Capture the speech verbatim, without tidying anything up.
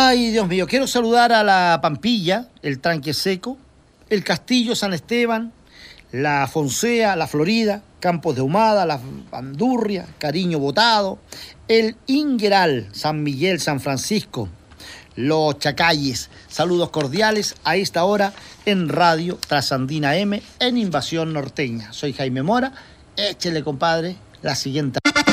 Ay, Dios mío, quiero saludar a la Pampilla, el Tranque Seco, el Castillo San Esteban, la Fonsea, la Florida, Campos de Humada, la Bandurria, Cariño Botado, el Ingueral, San Miguel, San Francisco, los Chacalles. Saludos cordiales a esta hora en Radio Trasandina M en Invasión Norteña. Soy Jaime Mora. Échele, compadre, la siguiente.